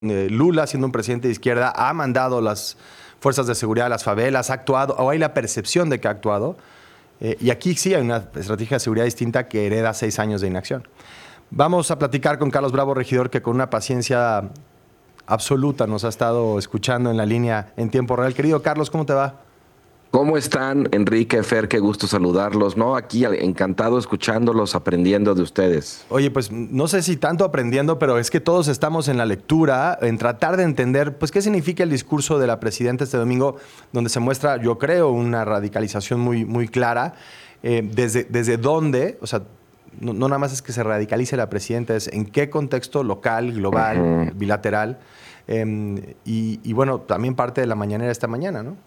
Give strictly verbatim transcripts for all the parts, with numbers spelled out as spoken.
Eh, Lula, siendo un presidente de izquierda, ha mandado las fuerzas de seguridad a las favelas, ha actuado, o hay la percepción de que ha actuado. Eh, y aquí sí hay una estrategia de seguridad distinta que hereda seis años de inacción. Vamos a platicar con Carlos Bravo, regidor, que con una paciencia absoluta nos ha estado escuchando en la línea en tiempo real. Querido Carlos, ¿cómo te va? ¿Cómo están, Enrique, Fer? Qué gusto saludarlos, ¿no? Aquí encantado escuchándolos, aprendiendo de ustedes. Oye, pues no sé si tanto aprendiendo, pero es que todos estamos en la lectura, en tratar de entender, pues, qué significa el discurso de la presidenta este domingo, donde se muestra, yo creo, una radicalización muy, muy clara. Eh, desde, desde dónde, o sea, no, no nada más es que se radicalice la presidenta, es en qué contexto local, global, uh-huh. bilateral, eh, y, y bueno, también parte de la mañanera esta mañana, ¿no?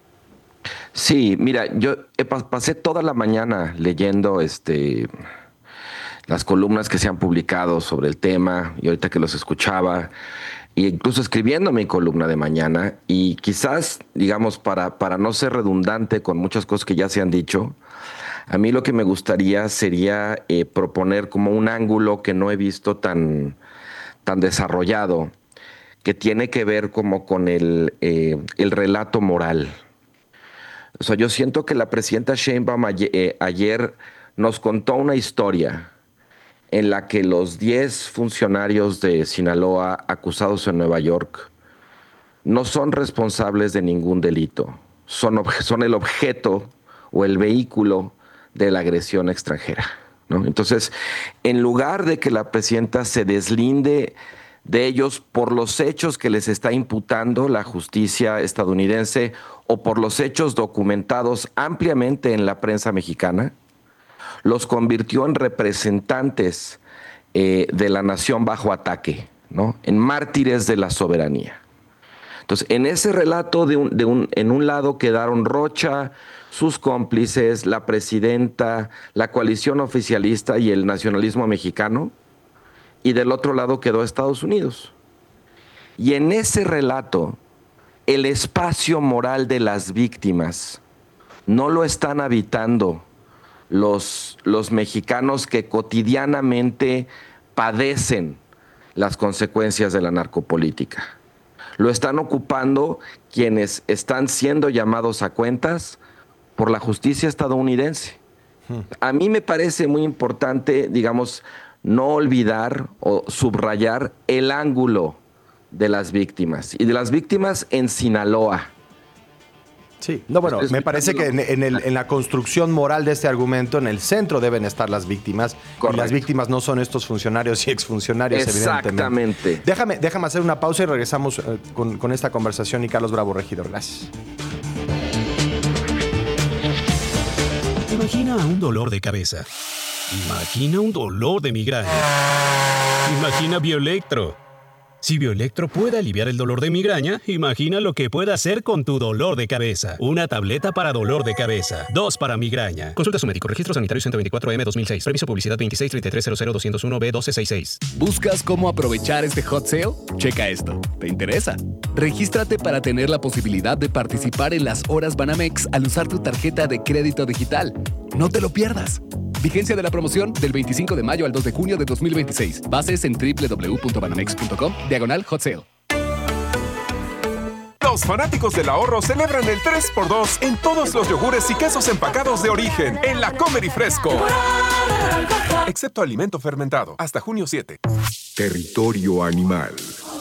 Sí, mira, yo pasé toda la mañana leyendo este, las columnas que se han publicado sobre el tema, y ahorita que los escuchaba, e incluso escribiendo mi columna de mañana, y quizás, digamos, para, para no ser redundante con muchas cosas que ya se han dicho, a mí lo que me gustaría sería eh, proponer como un ángulo que no he visto tan, tan desarrollado, que tiene que ver como con el, eh, el relato moral. O sea, yo siento que la presidenta Sheinbaum ayer, eh, ayer nos contó una historia en la que los diez funcionarios de Sinaloa acusados en Nueva York no son responsables de ningún delito, son, son el objeto o el vehículo de la agresión extranjera, ¿no? Entonces, en lugar de que la presidenta se deslinde de ellos por los hechos que les está imputando la justicia estadounidense o por los hechos documentados ampliamente en la prensa mexicana, los convirtió en representantes eh, de la nación bajo ataque, ¿no? En mártires de la soberanía. Entonces, en ese relato, de un, de un, en un lado quedaron Rocha, sus cómplices, la presidenta, la coalición oficialista y el nacionalismo mexicano, y del otro lado quedó Estados Unidos. Y en ese relato, el espacio moral de las víctimas no lo están habitando los, los mexicanos que cotidianamente padecen las consecuencias de la narcopolítica. Lo están ocupando quienes están siendo llamados a cuentas por la justicia estadounidense. A mí me parece muy importante, digamos, no olvidar o subrayar el ángulo de las víctimas y de las víctimas en Sinaloa. Sí, no, bueno, me parece que en, en, el, en la construcción moral de este argumento, en el centro deben estar las víctimas. Correcto. Y las víctimas no son estos funcionarios y exfuncionarios, exactamente. Evidentemente. Déjame, déjame hacer una pausa y regresamos eh, con, con esta conversación y Carlos Bravo, regidor. Gracias. Imagina un dolor de cabeza. Imagina un dolor de migraña. Imagina Bioelectro. Si Bioelectro puede aliviar el dolor de migraña, imagina lo que puede hacer con tu dolor de cabeza. Una tableta para dolor de cabeza. Dos para migraña. Consulta a su médico. Registro Sanitario ciento veinticuatro M dos mil seis. Permiso publicidad veintiséis treinta y tres cero cero doscientos uno B doce sesenta y seis. ¿Buscas cómo aprovechar este hot sale? Checa esto. ¿Te interesa? Regístrate para tener la posibilidad de participar en las horas Banamex al usar tu tarjeta de crédito digital. No te lo pierdas. Vigencia de la promoción del veinticinco de mayo al dos de junio de dos mil veintiséis. Bases en doble u doble u doble u punto banamex punto com, diagonal hot sale. Los fanáticos del ahorro celebran el tres por dos en todos los yogures y quesos empacados de origen en la Comer y Fresco. Excepto alimento fermentado. Hasta junio siete. Territorio animal.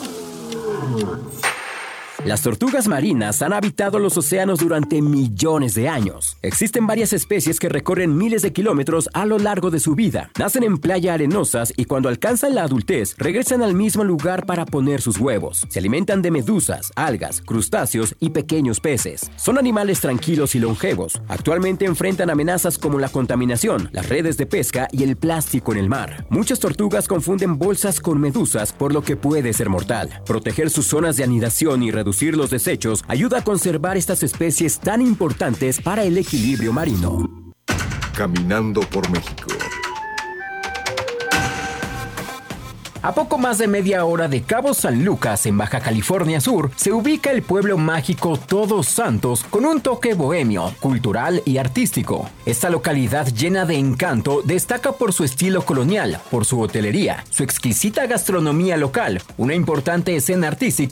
Las tortugas marinas han habitado los océanos durante millones de años. Existen varias especies que recorren miles de kilómetros a lo largo de su vida. Nacen en playas arenosas y cuando alcanzan la adultez, regresan al mismo lugar para poner sus huevos. Se alimentan de medusas, algas, crustáceos y pequeños peces. Son animales tranquilos y longevos. Actualmente enfrentan amenazas como la contaminación, las redes de pesca y el plástico en el mar. Muchas tortugas confunden bolsas con medusas, por lo que puede ser mortal. Proteger sus zonas de anidación y reducir los desechos ayuda a conservar estas especies tan importantes para el equilibrio marino. Caminando por México. A poco más de media hora de Cabo San Lucas, en Baja California Sur, se ubica el pueblo mágico Todos Santos con un toque bohemio, cultural y artístico. Esta localidad llena de encanto destaca por su estilo colonial, por su hotelería, su exquisita gastronomía local, una importante escena artística